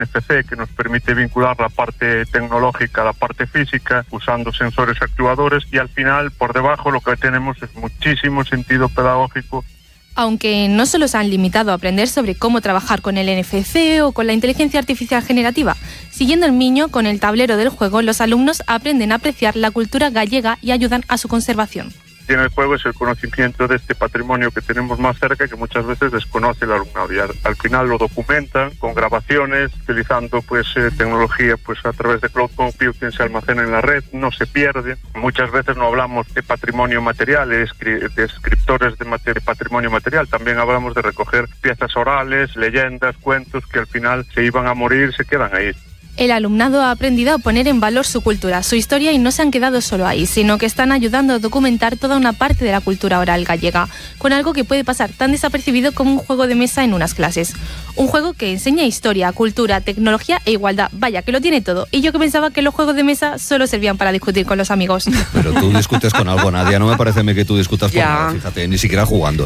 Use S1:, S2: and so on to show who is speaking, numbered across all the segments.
S1: NFC que nos permite vincular la parte tecnológica a la parte física usando sensores actuadores, y al final por debajo lo que tenemos es muchísimo sentido pedagógico.
S2: Aunque no solo se han limitado a aprender sobre cómo trabajar con el NFC o con la inteligencia artificial generativa, siguiendo el miño con el tablero del juego, los alumnos aprenden a apreciar la cultura gallega y ayudan a su conservación.
S1: En el juego es el conocimiento de este patrimonio que tenemos más cerca, que muchas veces desconoce el alumnado, y al final lo documentan con grabaciones, utilizando tecnología a través de cloud computing, se almacena en la red, no se pierde. Muchas veces no hablamos de patrimonio material, de descriptores de patrimonio material, también hablamos de recoger piezas orales, leyendas, cuentos que al final se iban a morir, se quedan ahí.
S2: El alumnado ha aprendido a poner en valor su cultura, su historia, y no se han quedado solo ahí, sino que están ayudando a documentar toda una parte de la cultura oral gallega, con algo que puede pasar tan desapercibido como un juego de mesa en unas clases. Un juego que enseña historia, cultura, tecnología e igualdad. Vaya, que lo tiene todo. Y yo que pensaba que los juegos de mesa solo servían para discutir con los amigos.
S3: Pero tú discutes con algo, Nadia. No me parece que tú discutas con nada, fíjate, ni siquiera jugando.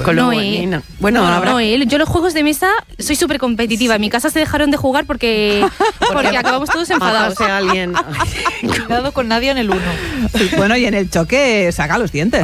S2: Yo los juegos de mesa soy súper competitiva. En mi casa se dejaron de jugar porque acabamos todos enfadados.
S4: Cuidado con Nadia en el 1.
S5: Bueno, y en el choque saca los dientes,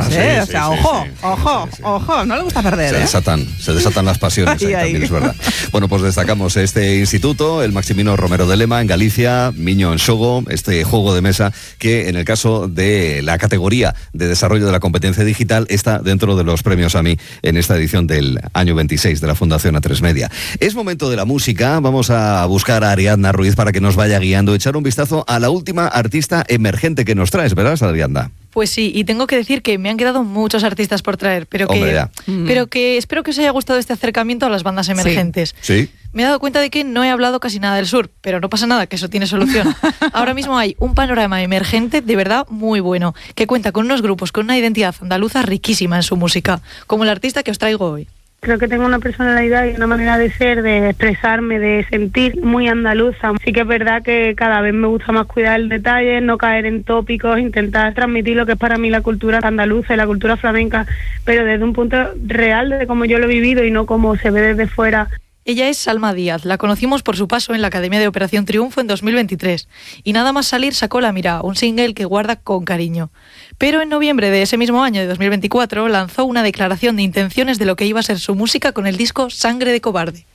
S5: ojo, no le gusta perder.
S3: Se desatan las pasiones, ahí también es verdad. Bueno, pues destacamos este instituto, el Maximino Romero de Lema, en Galicia, Miño en Xogo, este juego de mesa que en el caso de la categoría de desarrollo de la competencia digital está dentro de los premios AMI en esta edición del año 26 de la Fundación A3 Media. Es momento de la música, vamos a buscar a Ariadna Ruiz para que nos vaya guiando, echar un vistazo a la última artista emergente que nos traes, ¿verdad, Ariadna?
S4: Pues sí, y tengo que decir que me han quedado muchos artistas por traer, pero que espero que os haya gustado este acercamiento a las bandas emergentes.
S3: Sí.
S4: Me he dado cuenta de que no he hablado casi nada del sur, pero no pasa nada, que eso tiene solución. Ahora mismo hay un panorama emergente de verdad muy bueno, que cuenta con unos grupos con una identidad andaluza riquísima en su música, como el artista que os traigo hoy.
S6: Creo que tengo una personalidad y una manera de ser, de expresarme, de sentir muy andaluza. Sí que es verdad que cada vez me gusta más cuidar el detalle, no caer en tópicos, intentar transmitir lo que es para mí la cultura andaluza y la cultura flamenca, pero desde un punto real, de cómo yo lo he vivido y no como se ve desde fuera.
S4: Ella es Salma Díaz, la conocimos por su paso en la Academia de Operación Triunfo en 2023 y nada más salir sacó La Mirá, un single que guarda con cariño. Pero en noviembre de ese mismo año de 2024 lanzó una declaración de intenciones de lo que iba a ser su música con el disco Sangre de Cobarde.